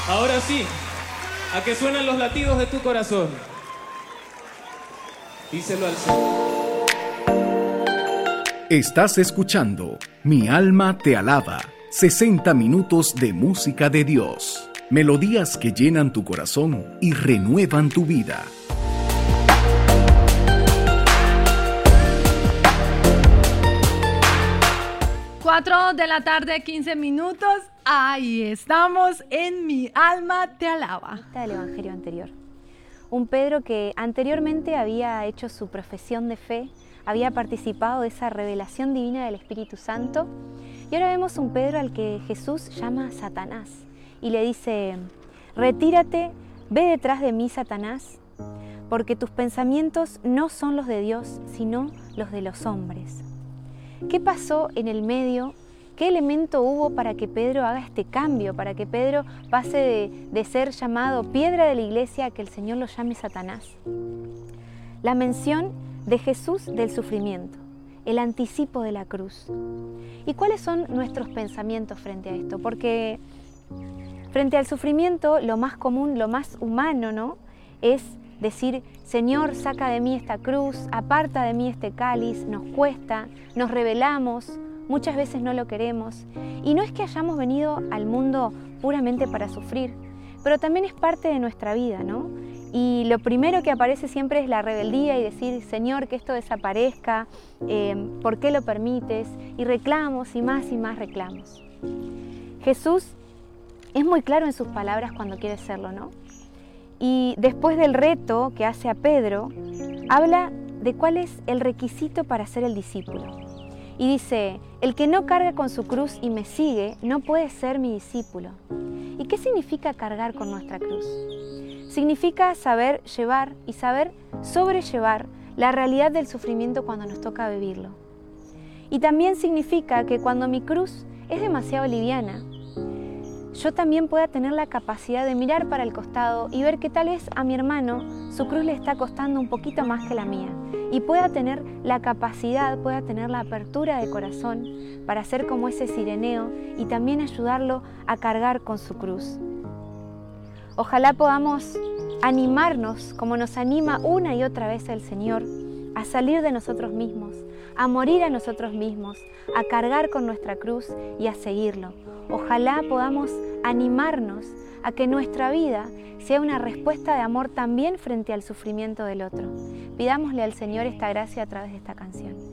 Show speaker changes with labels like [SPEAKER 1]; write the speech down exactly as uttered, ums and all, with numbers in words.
[SPEAKER 1] Ahora sí, a que suenan los latidos de tu corazón. Díselo al Señor.
[SPEAKER 2] Estás escuchando Mi alma te alaba. sesenta minutos de música de Dios. Melodías que llenan tu corazón y renuevan tu vida.
[SPEAKER 3] Cuatro de la tarde, quince minutos. Ahí estamos en Mi alma te alaba.
[SPEAKER 4] Del evangelio anterior. Un Pedro que anteriormente había hecho su profesión de fe, había participado de esa revelación divina del Espíritu Santo, y ahora vemos un Pedro al que Jesús llama Satanás y le dice: retírate, ve detrás de mí, Satanás, porque tus pensamientos no son los de Dios, sino los de los hombres. ¿Qué pasó en el medio? ¿Qué elemento hubo para que Pedro haga este cambio, para que Pedro pase de, de ser llamado piedra de la iglesia a que el Señor lo llame Satanás? La mención de Jesús del sufrimiento, el anticipo de la cruz. ¿Y cuáles son nuestros pensamientos frente a esto? Porque frente al sufrimiento, lo más común, lo más humano, ¿no?, es decir: Señor, saca de mí esta cruz, aparta de mí este cáliz. Nos cuesta, nos rebelamos, muchas veces no lo queremos. Y no es que hayamos venido al mundo puramente para sufrir, pero también es parte de nuestra vida, ¿no? Y lo primero que aparece siempre es la rebeldía y decir: Señor, que esto desaparezca, eh, ¿por qué lo permites? Y reclamos y más y más reclamos. Jesús es muy claro en sus palabras cuando quiere serlo, ¿no? Y después del reto que hace a Pedro, habla de cuál es el requisito para ser el discípulo. Y dice: el que no carga con su cruz y me sigue, no puede ser mi discípulo. ¿Y qué significa cargar con nuestra cruz? Significa saber llevar y saber sobrellevar la realidad del sufrimiento cuando nos toca vivirlo. Y también significa que cuando mi cruz es demasiado liviana, yo también pueda tener la capacidad de mirar para el costado y ver que tal vez a mi hermano su cruz le está costando un poquito más que la mía, y pueda tener la capacidad, pueda tener la apertura de corazón para ser como ese Cireneo y también ayudarlo a cargar con su cruz. Ojalá podamos animarnos, como nos anima una y otra vez el Señor, a salir de nosotros mismos, a morir a nosotros mismos, a cargar con nuestra cruz y a seguirlo. Ojalá podamos animarnos a que nuestra vida sea una respuesta de amor también frente al sufrimiento del otro. Pidámosle al Señor esta gracia a través de esta canción.